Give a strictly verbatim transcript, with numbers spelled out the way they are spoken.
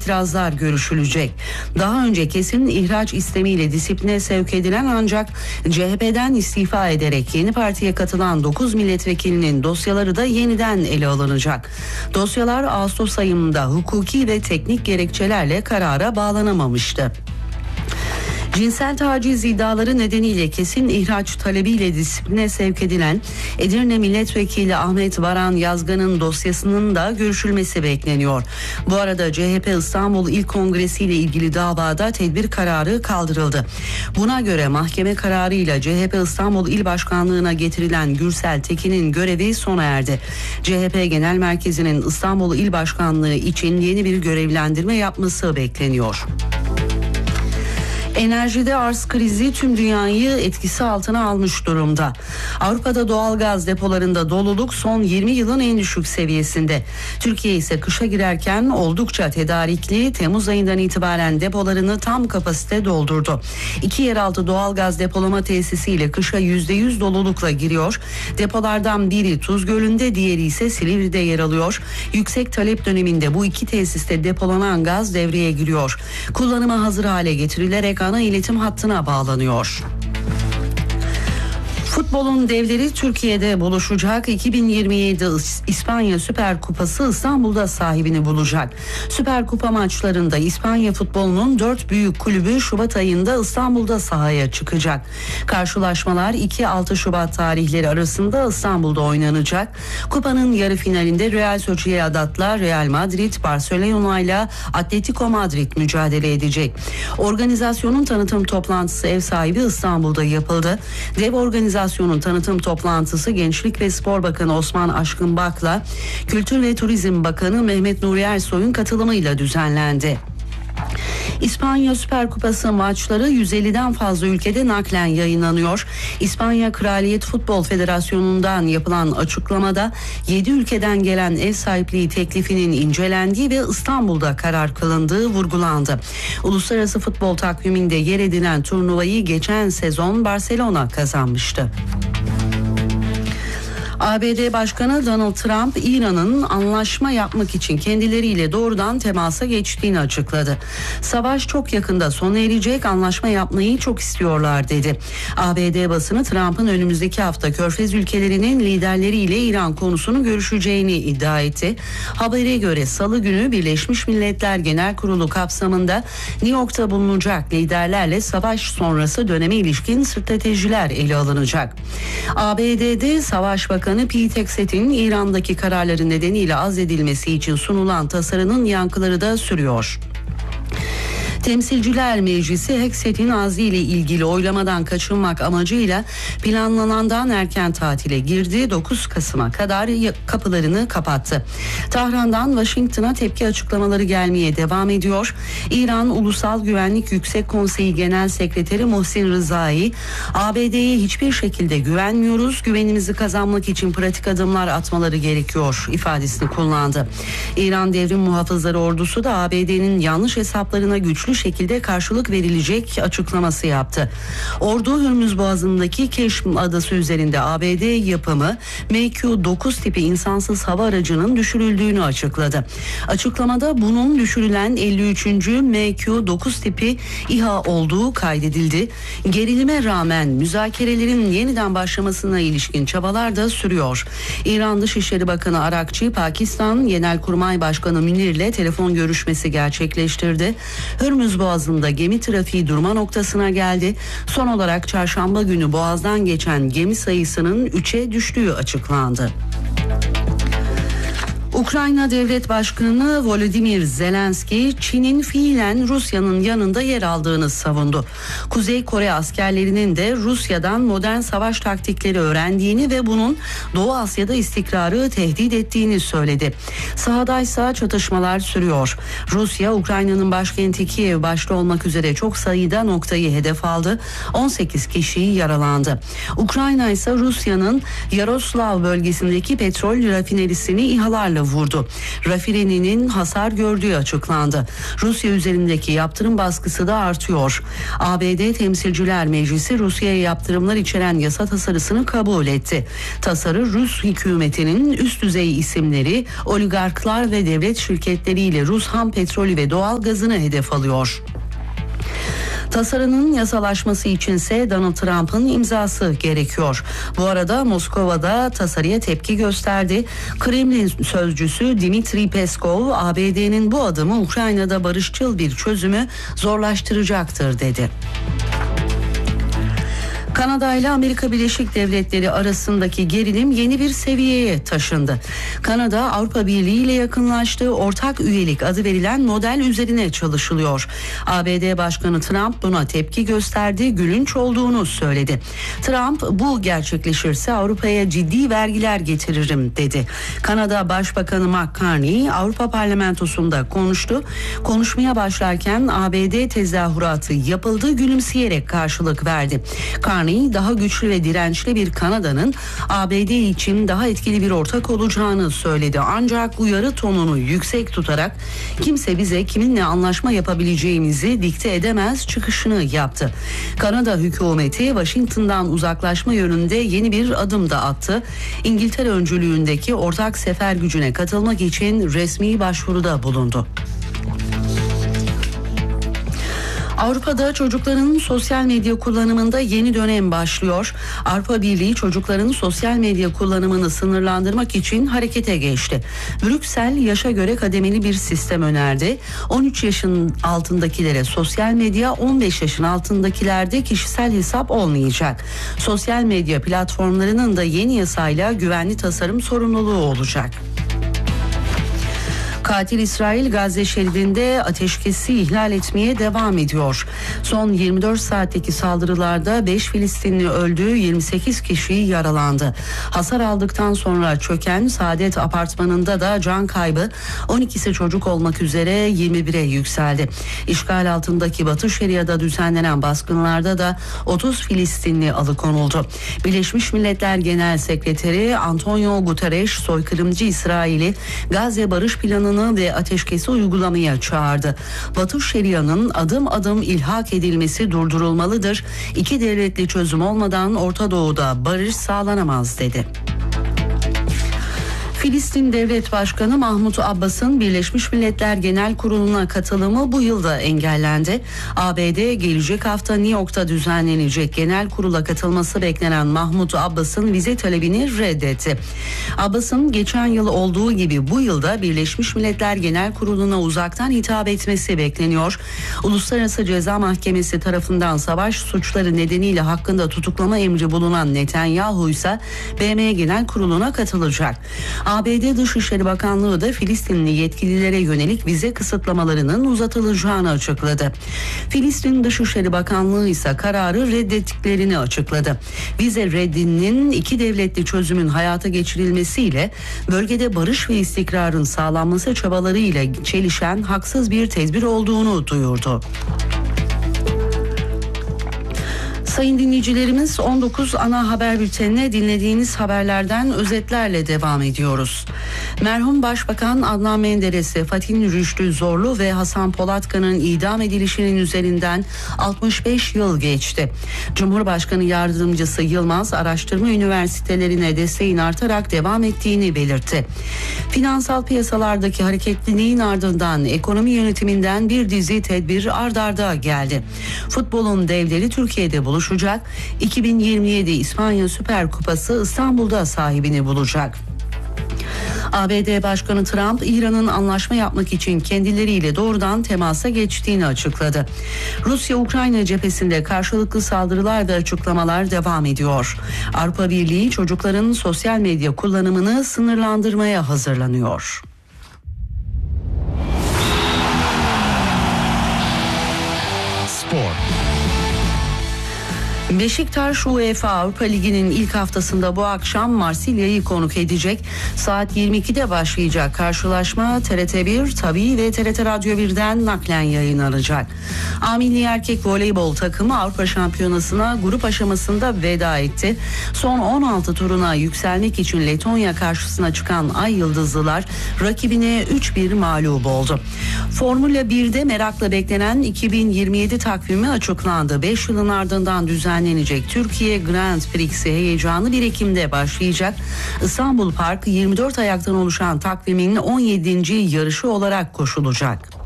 itirazlar görüşülecek. Daha önce kesin ihraç istemiyle disipline sevk edilen ancak C H P'den istifa ederek yeni partiye katılan dokuz milletvekilinin dosyaları da yeniden ele alınacak. Dosyalar Ağustos ayında hukuki ve teknik gerekçelerle karara bağlanamamıştı. Cinsel taciz iddiaları nedeniyle kesin ihraç talebiyle disipline sevk edilen Edirne Milletvekili Ahmet Varan Yazgan'ın dosyasının da görüşülmesi bekleniyor. Bu arada C H P İstanbul İl Kongresi ile ilgili davada tedbir kararı kaldırıldı. Buna göre mahkeme kararıyla C H P İstanbul İl Başkanlığı'na getirilen Gürsel Tekin'in görevi sona erdi. C H P Genel Merkezi'nin İstanbul İl Başkanlığı için yeni bir görevlendirme yapması bekleniyor. Enerjide arz krizi tüm dünyayı etkisi altına almış durumda. Avrupa'da doğalgaz depolarında doluluk son yirmi yılın en düşük seviyesinde. Türkiye ise kışa girerken oldukça tedarikli, Temmuz ayından itibaren depolarını tam kapasite doldurdu. İki yeraltı doğalgaz depolama tesisiyle kışa yüzde yüz dolulukla giriyor. Depolardan biri Tuz Gölü'nde, diğeri ise Silivri'de yer alıyor. Yüksek talep döneminde bu iki tesiste depolanan gaz devreye giriyor. Kullanıma hazır hale getirilerek ana iletim hattına bağlanıyor. Futbolun devleri Türkiye'de buluşacak. iki bin yirmi yedi İspanya Süper Kupası İstanbul'da sahibini bulacak. Süper Kupa maçlarında İspanya futbolunun dört büyük kulübü Şubat ayında İstanbul'da sahaya çıkacak. Karşılaşmalar iki altı Şubat tarihleri arasında İstanbul'da oynanacak. Kupanın yarı finalinde Real Sociedad'la Real Madrid, Barcelona ile Atletico Madrid mücadele edecek. Organizasyonun tanıtım toplantısı ev sahibi İstanbul'da yapıldı. Dev organizasyon tanıtım toplantısı Gençlik ve Spor Bakanı Osman Aşkınbak'la Kültür ve Turizm Bakanı Mehmet Nuri Ersoy'un katılımıyla düzenlendi. İspanya Süper Kupası maçları yüz elliden fazla ülkede naklen yayınlanıyor. İspanya Kraliyet Futbol Federasyonu'ndan yapılan açıklamada yedi ülkeden gelen ev sahipliği teklifinin incelendiği ve İstanbul'da karar kılındığı vurgulandı. Uluslararası futbol takviminde yer edinen turnuvayı geçen sezon Barcelona kazanmıştı. A B D Başkanı Donald Trump, İran'ın anlaşma yapmak için kendileriyle doğrudan temasa geçtiğini açıkladı. Savaş çok yakında sona erecek, anlaşma yapmayı çok istiyorlar dedi. A B D basını Trump'ın önümüzdeki hafta Körfez ülkelerinin liderleriyle İran konusunu görüşeceğini iddia etti. Habere göre Salı günü Birleşmiş Milletler Genel Kurulu kapsamında New York'ta bulunacak liderlerle savaş sonrası döneme ilişkin stratejiler ele alınacak. A B D'de Savaş Bakanı Pete Hegseth'in İran'daki kararları nedeniyle azledilmesi için sunulan tasarının yankıları da sürüyor. Temsilciler Meclisi Hegseth'in azli ile ilgili oylamadan kaçınmak amacıyla planlanandan erken tatile girdi. dokuz Kasım'a kadar kapılarını kapattı. Tahran'dan Washington'a tepki açıklamaları gelmeye devam ediyor. İran Ulusal Güvenlik Yüksek Konseyi Genel Sekreteri Muhsin Rızai, A B D'ye hiçbir şekilde güvenmiyoruz, güvenimizi kazanmak için pratik adımlar atmaları gerekiyor ifadesini kullandı. İran Devrim Muhafızları Ordusu da A B D'nin yanlış hesaplarına güçlü şekilde karşılık verilecek açıklaması yaptı. Ordu Hürmüz Boğazı'ndaki Keşm Adası üzerinde A B D yapımı M Q dokuz tipi insansız hava aracının düşürüldüğünü açıkladı. Açıklamada bunun düşürülen elli üçüncü M Q dokuz tipi İHA olduğu kaydedildi. Gerilime rağmen müzakerelerin yeniden başlamasına ilişkin çabalar da sürüyor. İran Dışişleri Bakanı Arakçı, Pakistan Genelkurmay Başkanı Münir ile telefon görüşmesi gerçekleştirdi. Hürmüz Boğazı'nda gemi trafiği durma noktasına geldi. Son olarak çarşamba günü Boğaz'dan geçen gemi sayısının üçe düştüğü açıklandı. Ukrayna Devlet Başkanı Volodymyr Zelenski, Çin'in fiilen Rusya'nın yanında yer aldığını savundu. Kuzey Kore askerlerinin de Rusya'dan modern savaş taktikleri öğrendiğini ve bunun Doğu Asya'da istikrarı tehdit ettiğini söyledi. Sahadaysa çatışmalar sürüyor. Rusya, Ukrayna'nın başkenti Kiev başta olmak üzere çok sayıda noktayı hedef aldı. on sekiz kişi yaralandı. Ukrayna ise Rusya'nın Yaroslav bölgesindeki petrol rafinerisini İHA'larla vurdu. Rafinerinin hasar gördüğü açıklandı. Rusya üzerindeki yaptırım baskısı da artıyor. A B D Temsilciler Meclisi Rusya'ya yaptırımlar içeren yasa tasarısını kabul etti. Tasarı Rus hükümetinin üst düzey isimleri, oligarklar ve devlet şirketleriyle Rus ham petrolü ve doğal gazını hedef alıyor. Tasarının yasalaşması içinse Donald Trump'ın imzası gerekiyor. Bu arada Moskova'da tasarıya tepki gösterdi. Kremlin sözcüsü Dmitri Peskov, A B D'nin bu adımı Ukrayna'da barışçıl bir çözümü zorlaştıracaktır dedi. Kanada ile Amerika Birleşik Devletleri arasındaki gerilim yeni bir seviyeye taşındı. Kanada, Avrupa Birliği ile yakınlaştığı ortak üyelik adı verilen model üzerine çalışılıyor. A B D Başkanı Trump buna tepki gösterdi, gülünç olduğunu söyledi. Trump, bu gerçekleşirse Avrupa'ya ciddi vergiler getiririm dedi. Kanada Başbakanı McCartney Avrupa Parlamentosu'nda konuştu. Konuşmaya başlarken A B D tezahüratı yapıldı, gülümseyerek karşılık verdi. Carney, daha güçlü ve dirençli bir Kanada'nın A B D için daha etkili bir ortak olacağını söyledi. Ancak uyarı tonunu yüksek tutarak kimse bize kiminle anlaşma yapabileceğimizi dikte edemez çıkışını yaptı. Kanada hükümeti Washington'dan uzaklaşma yönünde yeni bir adım da attı. İngiltere öncülüğündeki ortak sefer gücüne katılmak için resmi başvuruda bulundu. Avrupa'da çocukların sosyal medya kullanımında yeni dönem başlıyor. Avrupa Birliği çocukların sosyal medya kullanımını sınırlandırmak için harekete geçti. Brüksel yaşa göre kademeli bir sistem önerdi. on üç yaşın altındakilere sosyal medya, on beş yaşın altındakilerde kişisel hesap olmayacak. Sosyal medya platformlarının da yeni yasayla güvenli tasarım sorumluluğu olacak. Katil İsrail Gazze şeridinde ateşkesi ihlal etmeye devam ediyor. Son yirmi dört saatteki saldırılarda beş Filistinli öldü, yirmi sekiz kişi yaralandı. Hasar aldıktan sonra çöken Saadet apartmanında da can kaybı on ikisi çocuk olmak üzere yirmi bire yükseldi. İşgal altındaki Batı Şeria'da düzenlenen baskınlarda da otuz Filistinli alıkonuldu. Birleşmiş Milletler Genel Sekreteri Antonio Guterres soykırımcı İsrail'i Gazze Barış Planı'nı ve ateşkesi uygulamaya çağırdı. Batı Şeria'nın adım adım ilhak edilmesi durdurulmalıdır. İki devletli çözüm olmadan Orta Doğu'da barış sağlanamaz dedi. Filistin Devlet Başkanı Mahmut Abbas'ın Birleşmiş Milletler Genel Kurulu'na katılımı bu yılda engellendi. A B D gelecek hafta New York'ta düzenlenecek genel kurula katılması beklenen Mahmut Abbas'ın vize talebini reddetti. Abbas'ın geçen yıl olduğu gibi bu yılda Birleşmiş Milletler Genel Kurulu'na uzaktan hitap etmesi bekleniyor. Uluslararası Ceza Mahkemesi tarafından savaş suçları nedeniyle hakkında tutuklama emri bulunan Netanyahu ise B M Genel Kurulu'na katılacak. A B D Dışişleri Bakanlığı da Filistinli yetkililere yönelik vize kısıtlamalarının uzatılacağını açıkladı. Filistin Dışişleri Bakanlığı ise kararı reddettiklerini açıkladı. Vize reddinin iki devletli çözümün hayata geçirilmesiyle bölgede barış ve istikrarın sağlanması çabalarıyla çelişen haksız bir tedbir olduğunu duyurdu. Sayın dinleyicilerimiz, on dokuz ana haber bültenine dinlediğiniz haberlerden özetlerle devam ediyoruz. Merhum Başbakan Adnan Menderes'e Fatih Rüştü Zorlu ve Hasan Polatkan'ın idam edilişinin üzerinden altmış beş yıl geçti. Cumhurbaşkanı Yardımcısı Yılmaz, araştırma üniversitelerine desteğin artarak devam ettiğini belirtti. Finansal piyasalardaki hareketliliğin ardından ekonomi yönetiminden bir dizi tedbir ard arda geldi. Futbolun devleri Türkiye'de buluşacak. iki bin yirmi yedi İspanya Süper Kupası İstanbul'da sahibini bulacak. A B D Başkanı Trump, İran'ın anlaşma yapmak için kendileriyle doğrudan temasa geçtiğini açıkladı. Rusya-Ukrayna cephesinde karşılıklı saldırılar ve açıklamalar devam ediyor. Avrupa Birliği çocukların sosyal medya kullanımını sınırlandırmaya hazırlanıyor. Spor. Beşiktaş UEFA Avrupa Ligi'nin ilk haftasında bu akşam Marsilya'yı konuk edecek. Saat yirmi ikide başlayacak karşılaşma T R T bir, Tabii ve T R T Radyo birden naklen yayınlanacak. A Milli Erkek Voleybol takımı Avrupa Şampiyonası'na grup aşamasında veda etti. Son on altı turuna yükselmek için Letonya karşısına çıkan Ay Yıldızlılar rakibine üç bir mağlup oldu. Formula birde merakla beklenen iki bin yirmi yedi takvimi açıklandı. beş yılın ardından düzenlenecek Türkiye Grand Prix'si heyecanı bir Ekim'de başlayacak. İstanbul Park yirmi dört ayaktan oluşan takvimin on yedinci yarışı olarak koşulacak.